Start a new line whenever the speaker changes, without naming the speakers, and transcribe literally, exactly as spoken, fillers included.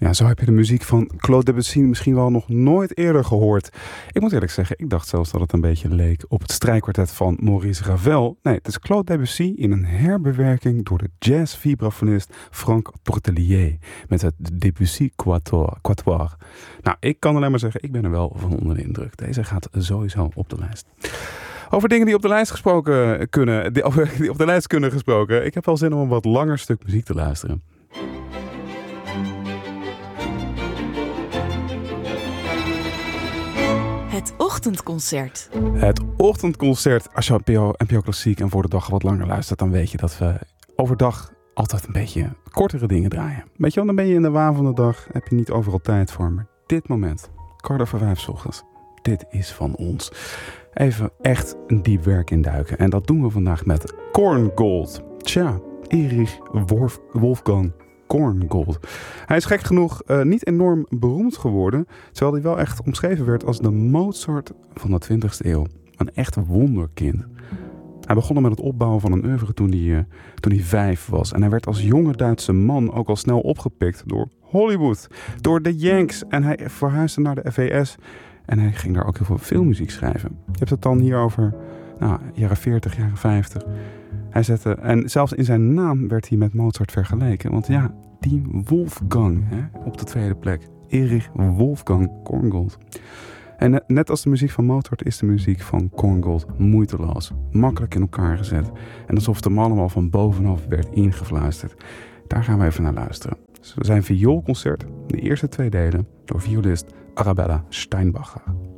Ja, zo heb je de muziek van Claude Debussy misschien wel nog nooit eerder gehoord. Ik moet eerlijk zeggen, ik dacht zelfs dat het een beetje leek op het strijkkwartet van Maurice Ravel. Nee, het is Claude Debussy in een herbewerking door de jazz-vibrafonist Frank Tortelier met het Debussy Quatuor. Quatuor. Nou, ik kan alleen maar zeggen, ik ben er wel van onder de indruk. Deze gaat sowieso op de lijst. Over dingen die op de lijst gesproken kunnen, die, over, die op de lijst kunnen gesproken. Ik heb wel zin om een wat langer stuk muziek te luisteren.
Het ochtendconcert.
Het ochtendconcert. Als je op N P O Klassiek en Voor de Dag wat langer luistert, dan weet je dat we overdag altijd een beetje kortere dingen draaien. Weet je wel, dan ben je in de waan van de dag, heb je niet overal tijd voor. Maar dit moment, kwart over vijf 's ochtends, dit is van ons. Even echt een diep werk induiken. En dat doen we vandaag met Korngold. Tja, Erich Wolf, Wolfgang Korngold. Hij is gek genoeg uh, niet enorm beroemd geworden, terwijl hij wel echt omschreven werd als de Mozart van de twintigste eeuw. Een echt wonderkind. Hij begon met het opbouwen van een oeuvre toen hij, uh, toen hij vijf was. En hij werd als jonge Duitse man ook al snel opgepikt door Hollywood, door de Yanks. En hij verhuisde naar de V S en hij ging daar ook heel veel filmmuziek schrijven. Je hebt het dan hier over nou, jaren veertig, jaren vijftig. Hij zette, en zelfs in zijn naam werd hij met Mozart vergeleken. Want ja, die Wolfgang hè, op de tweede plek. Erich Wolfgang Korngold. En net als de muziek van Mozart is de muziek van Korngold moeiteloos. Makkelijk in elkaar gezet. En alsof het hem allemaal van bovenaf werd ingefluisterd. Daar gaan we even naar luisteren. Zijn vioolconcert, de eerste twee delen, door violist Arabella Steinbacher.